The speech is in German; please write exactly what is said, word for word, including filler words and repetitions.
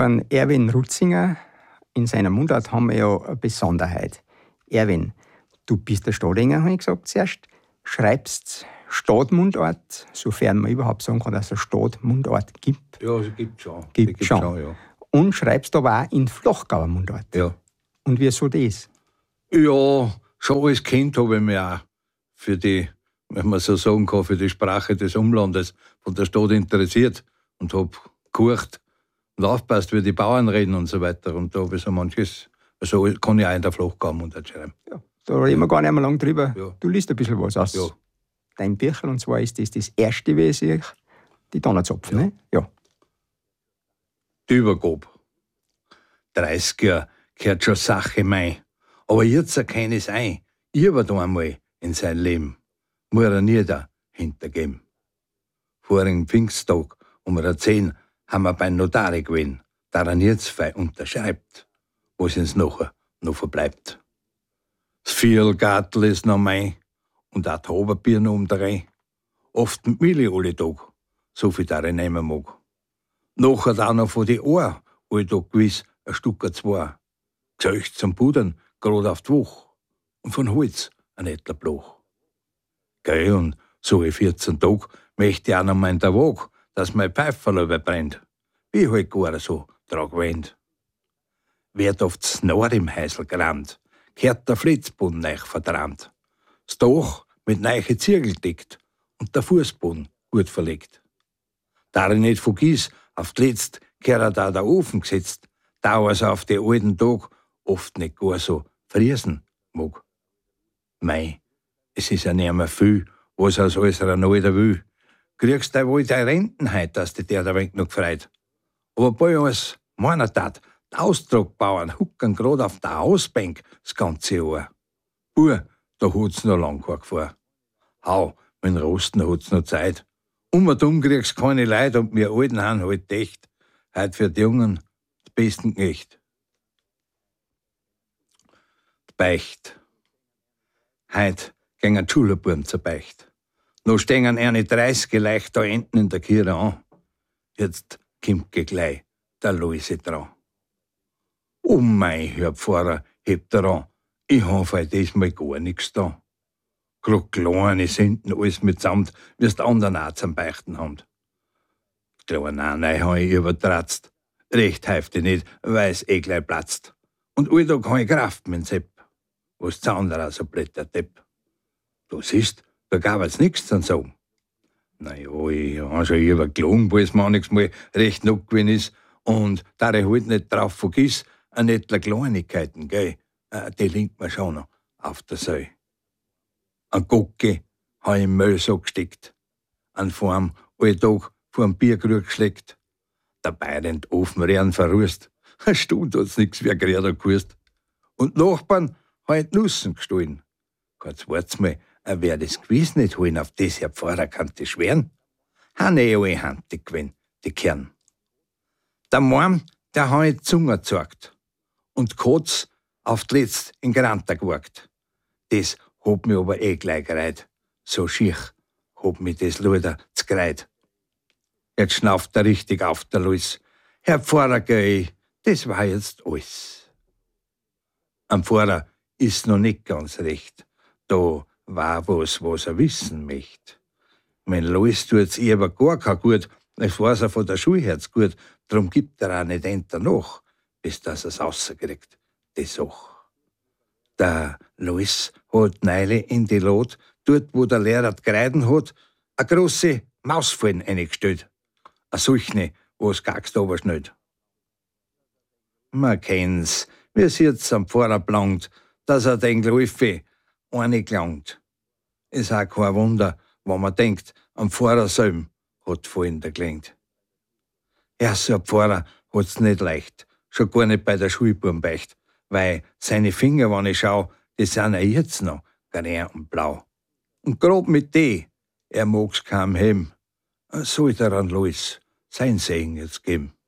beim Erwin Rutzinger, in seiner Mundart haben wir ja eine Besonderheit. Erwin, du bist der Stadinger, habe ich gesagt zuerst. Schreibst Stadtmundart, sofern man überhaupt sagen kann, dass es eine Stadtmundart gibt. Ja, es gibt schon. Gibt gibt schon. schon ja. Und schreibst aber auch in Flachgauer Mundart. Ja. Und wieso das? Ja, schon als Kind habe ich mich auch für die, wenn man so sagen kann, für die Sprache des Umlandes von der Stadt interessiert und habe gehorcht und aufpasst, wie die Bauern reden und so weiter. Und da habe ich so manches, also kann ich auch in der Flachgauer Mundart schreiben. Ja, da reden wir gar nicht mehr lang drüber. Ja. Du liest ein bisschen was aus Ja. deinem Büchel, und zwar ist das das erste, wie ich sehe, die Donnerzapfen. Ja. Ne? Ja. Die Übergabe. dreißig Jahre gehört schon Sache mei. Aber jetzt erkenne ich es ein. Ich war da einmal in sein Leben. Muss er nie da hintergeben. Vorigen Pfingsttag um zehn haben wir beim Notar gewesen, da er jetzt frei unterschreibt, was uns nachher noch verbleibt. Das Vierlgartel ist noch mein und auch die Haberbier noch um drei. Oft mit Milch alle Tag, so viel da ich nehmen mag. Nachher auch noch von die Ohren, alle Tag gewiss ein Stück oder zwei. Gesöcht zum Pudern, grad auf die Woche. Und von Holz ein etler Bloch. Gell, und so in vierzehn Tagen möchte ich auch noch mal in der Waage, dass mein Pfeiferl überbrennt. Wie halt gar so dran gewöhnt. Wird oft das Nord im Häusl gerammt, kehrt der Flitzboden neu verdrammt. Das Dach mit neiche Ziegel deckt und der Fußboden gut verlegt. Da ich nicht vergiss, auf die Letzt kehrt da der Ofen gesetzt, da es auf die alten Tag oft nicht gar so friesen mag. Mei, es ist ja nicht mehr viel, was aus unserer Alter will. Kriegst du wohl deine Renten heut, dass dich der wenig noch gefreut. Aber bei uns meiner Tat, die Austragbauern hucken grad auf der Hausbank das ganze Jahr. Buh, da hat's noch lang keine Gefahr. Hau, mit dem Rosten hat's noch Zeit. Um und um kriegst keine Leid und wir Alten haben halt echt. Heut für die Jungen die besten Knecht. Die Beicht. Heut gehen ein Schulbuben zur Beicht. Noch stehen eine dreißig leicht da enten in der Kirche an. Jetzt kommt gleich der Luise dran. Oh mei, Herr Pfarrer, hebt er an. Ich hab heute diesmal gar nix da. Grad kleine Sünden, alles mitsamt, wie's die anderen auch zum Beichten haben. Kleine Nein hab ich übertratzt. Recht heift ich nicht, weil's eh gleich platzt. Und alltag hab ich Kraft mit dem Sepp. Was der andere so blöd der Depp. Du siehst, da gab's nix zu sagen. Na ja, ich hab schon übergelogen, weil es manchmal recht noch gewesen ist. Und da ich halt nicht drauf vergiss, an etwa Kleinigkeiten, gell, die liegt mir schon noch auf der Seele. Ein Gocke hab ich im Müllsack gesteckt. An Form alltag vorm Bierkrug geschleckt. Dabei den Ofenrehren verrust. Eine Stunde hat's nix wie Gräder gewusst. Und Nachbarn hab ich die Nussen gestohlen. Kurz wart's mal, wer das Gewiss nicht holen, auf das Herr Pfarrer kann die schweren. Han eh alle handig gewesen, die Kern. Der Mann, der hab ich die Zunge gezeigt. Und Kotz auf die Letzt in Granter gewagt. Das hab mich aber eh gleich gereiht. So schier hab mich das Luder z'greit. Jetzt schnauft er richtig auf der Luis. Herr Pfarrer, geh, das war jetzt alles. Am Pfarrer ist noch nicht ganz recht. Da war was, was er wissen möcht. Mein Luis tut's ihr aber gar kein gut. Es weiß er von der Schule herz gut. Drum gibt er auch nicht enter noch, bis dass er's rauskriegt, die Sach. Der Luis hat neile in die Lot, dort wo der Lehrer Kreiden hat, a große Mausfallen eingestellt. A solche, was gagst aber schnell. Man kennt's, wie es jetzt am Pfarrer blankt, dass er den Läufe eine gelangt. Ist auch kein Wunder, wenn man denkt, am Pfarrer selben hat vorhin der gelenkt. Ja, so ein Pfarrer hat's nicht leicht, schon gar nicht bei der Schulbubenbeicht, weil seine Finger, wenn ich schau, die sind ja jetzt noch grün und blau. Und grad mit die, er mag's kaum heben, soll der an Luis sein Segen jetzt geben.